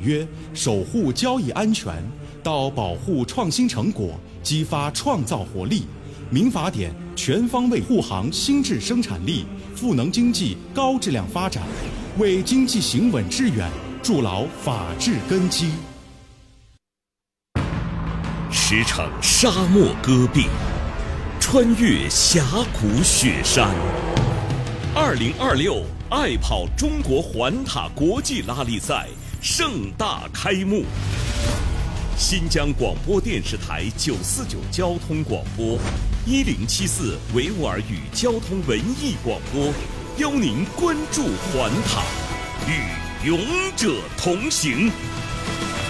约，守护交易安全，到保护创新成果，激发创造活力。民法典全方位护航新质生产力，赋能经济高质量发展，为经济行稳致远筑牢法治根基。 驰骋沙漠戈壁，穿越峡谷雪山。2026爱跑中国环塔国际拉力赛盛大开幕。新疆广播电视台949交通广播，1074维吾尔语交通文艺广播，邀您关注环塔，与勇者同行。